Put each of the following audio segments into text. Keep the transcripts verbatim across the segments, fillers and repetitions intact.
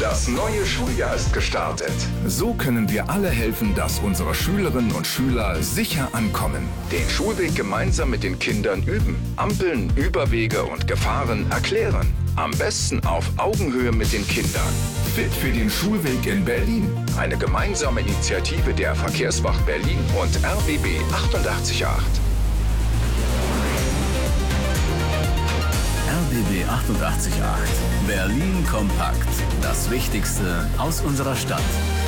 Das neue Schuljahr ist gestartet. So können wir alle helfen, dass unsere Schülerinnen und Schüler sicher ankommen. Den Schulweg gemeinsam mit den Kindern üben. Ampeln, Überwege und Gefahren erklären. Am besten auf Augenhöhe mit den Kindern. Fit für den Schulweg in Berlin. Eine gemeinsame Initiative der Verkehrswacht Berlin und R B B achtundachtzig Komma acht. R B B achtundachtzig Komma acht. Berlin kompakt. Das Wichtigste aus unserer Stadt.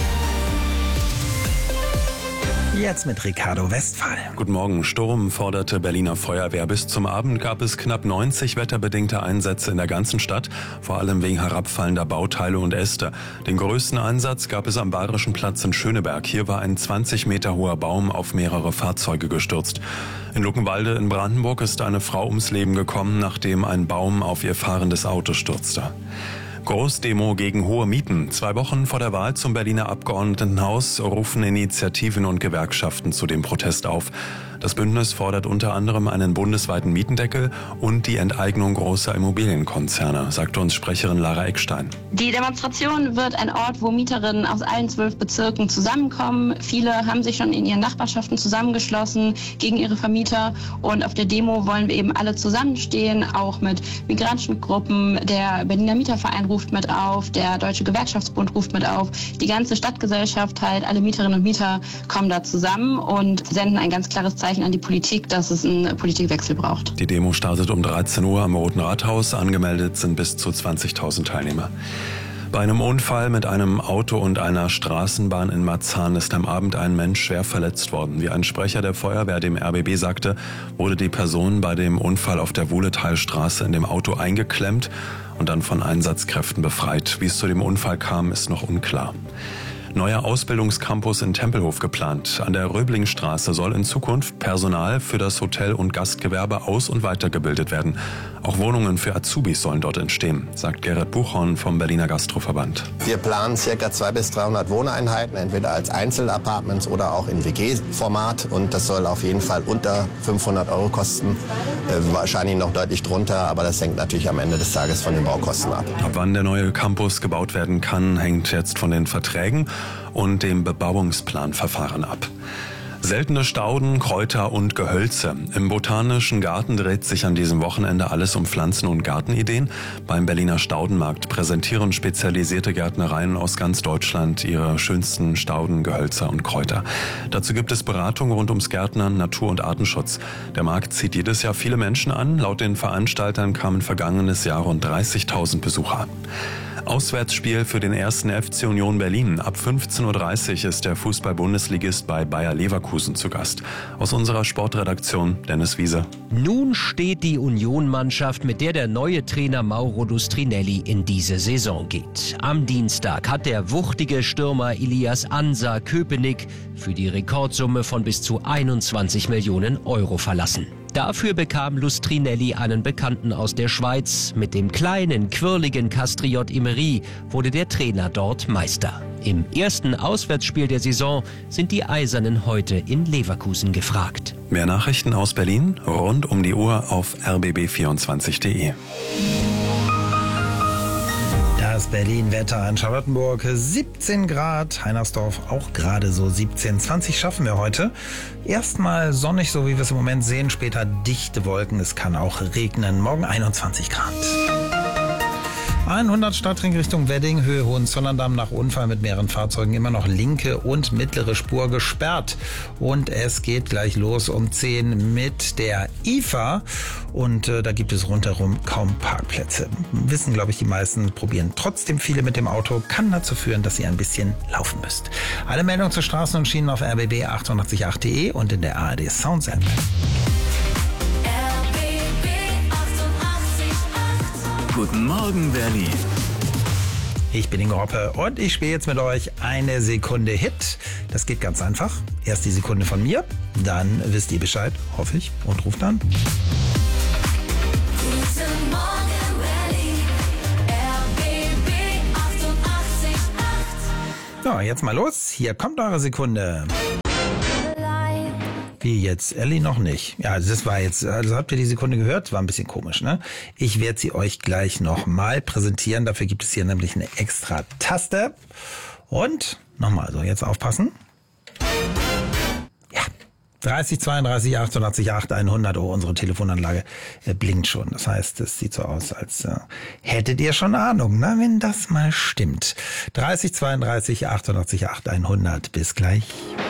Jetzt mit Ricardo Westphal. Guten Morgen. Sturm forderte Berliner Feuerwehr. Bis zum Abend gab es knapp neunzig wetterbedingte Einsätze in der ganzen Stadt, vor allem wegen herabfallender Bauteile und Äste. Den größten Einsatz gab es am Bayerischen Platz in Schöneberg. Hier war ein zwanzig Meter hoher Baum auf mehrere Fahrzeuge gestürzt. In Luckenwalde in Brandenburg ist eine Frau ums Leben gekommen, nachdem ein Baum auf ihr fahrendes Auto stürzte. Großdemo gegen hohe Mieten. Zwei Wochen vor der Wahl zum Berliner Abgeordnetenhaus rufen Initiativen und Gewerkschaften zu dem Protest auf. Das Bündnis fordert unter anderem einen bundesweiten Mietendeckel und die Enteignung großer Immobilienkonzerne, sagte uns Sprecherin Lara Eckstein. Die Demonstration wird ein Ort, wo Mieterinnen aus allen zwölf Bezirken zusammenkommen. Viele haben sich schon in ihren Nachbarschaften zusammengeschlossen gegen ihre Vermieter. Und auf der Demo wollen wir eben alle zusammenstehen, auch mit migrantischen Gruppen. Der Berliner Mieterverein ruft mit auf, der Deutsche Gewerkschaftsbund ruft mit auf. Die ganze Stadtgesellschaft, halt alle Mieterinnen und Mieter kommen da zusammen und senden ein ganz klares Zeichen an die Politik, dass es einen Politikwechsel braucht. Die Demo startet um dreizehn Uhr am Roten Rathaus. Angemeldet sind bis zu zwanzigtausend Teilnehmer. Bei einem Unfall mit einem Auto und einer Straßenbahn in Marzahn ist am Abend ein Mensch schwer verletzt worden. Wie ein Sprecher der Feuerwehr dem R B B sagte, wurde die Person bei dem Unfall auf der Wuhletalstraße in dem Auto eingeklemmt und dann von Einsatzkräften befreit. Wie es zu dem Unfall kam, ist noch unklar. Neuer Ausbildungscampus in Tempelhof geplant. An der Röblingstraße soll in Zukunft Personal für das Hotel- und Gastgewerbe aus- und weitergebildet werden. Auch Wohnungen für Azubis sollen dort entstehen, sagt Gerrit Buchhorn vom Berliner Gastroverband. Wir planen ca. zweihundert bis dreihundert Wohneinheiten, entweder als Einzelapartments oder auch in W G-Format. Und das soll auf jeden Fall unter fünfhundert Euro kosten. Äh, wahrscheinlich noch deutlich drunter, aber das hängt natürlich am Ende des Tages von den Baukosten ab. Ab wann der neue Campus gebaut werden kann, hängt jetzt von den Verträgen und dem Bebauungsplanverfahren ab. Seltene Stauden, Kräuter und Gehölze. Im Botanischen Garten dreht sich an diesem Wochenende alles um Pflanzen- und Gartenideen. Beim Berliner Staudenmarkt präsentieren spezialisierte Gärtnereien aus ganz Deutschland ihre schönsten Stauden, Gehölze und Kräuter. Dazu gibt es Beratungen rund ums Gärtnern, Natur- und Artenschutz. Der Markt zieht jedes Jahr viele Menschen an. Laut den Veranstaltern kamen vergangenes Jahr rund dreißigtausend Besucher. Auswärtsspiel für den ersten F C Union Berlin. Ab fünfzehn Uhr dreißig ist der Fußball-Bundesligist bei Bayer Leverkusen zu Gast. Aus unserer Sportredaktion Dennis Wiese. Nun steht die Union-Mannschaft, mit der der neue Trainer Mauro Lustrinelli in diese Saison geht. Am Dienstag hat der wuchtige Stürmer Ilias Ansa Köpenick für die Rekordsumme von bis zu einundzwanzig Millionen Euro verlassen. Dafür bekam Lustrinelli einen Bekannten aus der Schweiz. Mit dem kleinen, quirligen Castriot Emery wurde der Trainer dort Meister. Im ersten Auswärtsspiel der Saison sind die Eisernen heute in Leverkusen gefragt. Mehr Nachrichten aus Berlin rund um die Uhr auf r b b vierundzwanzig punkt de. Das Berlin-Wetter in Charlottenburg siebzehn Grad, Heinersdorf auch gerade so siebzehn, zwanzig schaffen wir heute. Erstmal sonnig, so wie wir es im Moment sehen, später dichte Wolken, es kann auch regnen, morgen einundzwanzig Grad. hundert Stadtring Richtung Wedding, Höhe Hohenzollern-Damm nach Unfall mit mehreren Fahrzeugen immer noch linke und mittlere Spur gesperrt. Und es geht gleich los um zehn mit der I F A und äh, da gibt es rundherum kaum Parkplätze. Wissen, glaube ich, die meisten, probieren trotzdem viele mit dem Auto, kann dazu führen, dass ihr ein bisschen laufen müsst. Alle Meldungen zu Straßen und Schienen auf r b b achtundachtzig Punkt acht punkt de und in der A R D Sounds App. Guten Morgen, Berlin. Ich bin Ingo Hoppe und ich spiele jetzt mit euch eine Sekunde Hit. Das geht ganz einfach. Erst die Sekunde von mir, dann wisst ihr Bescheid, hoffe ich, und ruft an. Guten Morgen, Berlin. R B B achtundachtzig Komma acht. So, jetzt mal los. Hier kommt eure Sekunde. Wie jetzt? Elli noch nicht. Ja, also das war jetzt, also habt ihr die Sekunde gehört? War ein bisschen komisch, ne? Ich werde sie euch gleich nochmal präsentieren. Dafür gibt es hier nämlich eine extra Taste. Und nochmal, so jetzt aufpassen. Ja, dreißig zweiunddreißig achtundachtzig acht hundert. Oh, unsere Telefonanlage äh, blinkt schon. Das heißt, es sieht so aus, als äh, hättet ihr schon Ahnung, ne? Wenn das mal stimmt. dreißig zweiunddreißig achtundachtzig acht hundert. Bis gleich.